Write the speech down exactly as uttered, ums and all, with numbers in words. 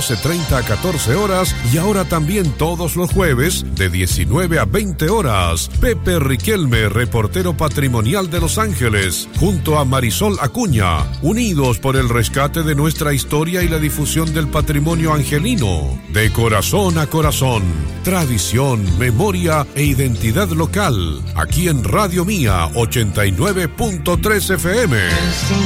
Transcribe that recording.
doce treinta a catorce horas y ahora también todos los jueves de diecinueve a veinte horas. Pepe Riquelme, reportero patrimonial de Los Ángeles, junto a Marisol Acuña, unidos por el rescate de nuestra historia y la difusión del patrimonio angelino. De corazón a corazón, tradición, memoria e identidad local, aquí en Radio Mía ochenta y nueve punto tres F M.